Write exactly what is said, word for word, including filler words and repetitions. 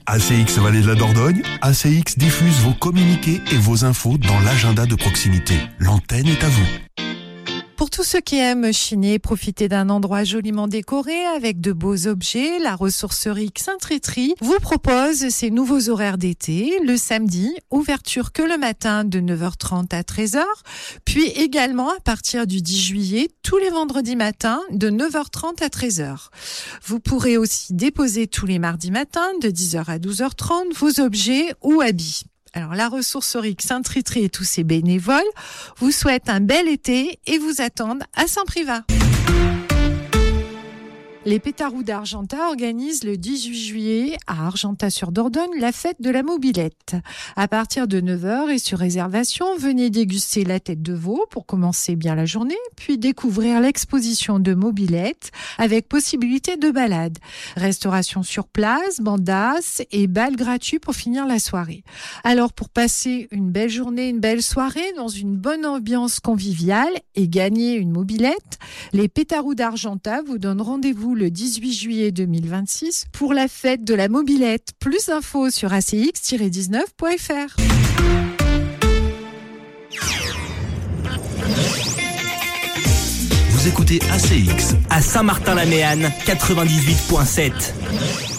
A C X Vallée de la Dordogne, A C X diffuse vos communiqués et vos infos dans l'agenda de proximité. L'antenne est à vous. Pour tous ceux qui aiment chiner, profiter d'un endroit joliment décoré avec de beaux objets, la ressourcerie Xintritri vous propose ses nouveaux horaires d'été. Le samedi, ouverture que le matin de neuf heures trente à treize heures, puis également à partir du dix juillet, tous les vendredis matins de neuf heures trente à treize heures. Vous pourrez aussi déposer tous les mardis matins de dix heures à douze heures trente vos objets ou habits. Alors, la ressourcerie Xintritri et tous ses bénévoles vous souhaitent un bel été et vous attendent à Saint-Privat. Les Pétarous d'Argentat organisent le dix-huit juillet à Argentat-sur-Dordogne la fête de la mobilette. À partir de neuf heures et sur réservation, venez déguster la tête de veau pour commencer bien la journée, puis découvrir l'exposition de mobilettes avec possibilité de balade. Restauration sur place, bandas et bal gratuit pour finir la soirée. Alors pour passer une belle journée, une belle soirée dans une bonne ambiance conviviale et gagner une mobilette, les Pétarous d'Argentat vous donnent rendez-vous le dix-huit juillet deux mille vingt-six pour la fête de la mobilette. Plus d'infos sur a c x tiret dix-neuf point f r. Vous écoutez A C X à Saint-Martin-la-Méanne quatre-vingt-dix-huit point sept.